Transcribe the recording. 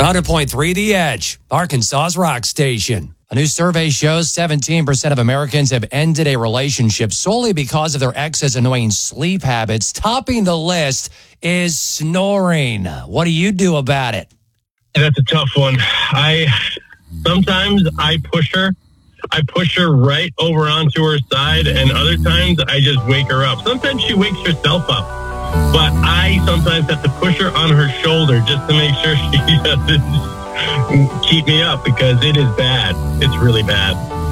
100.3 The Edge, Arkansas's rock station. A new survey shows 17% of Americans have ended a relationship solely because of their ex's annoying sleep habits. Topping the list is snoring. What do you do about it? That's a tough one. Sometimes I push her. I push her right over onto her side, and other times I just wake her up. Sometimes she wakes herself up, but I sometimes have to push her on her shoulder just to make sure she doesn't keep me up, because it is bad. It's really bad.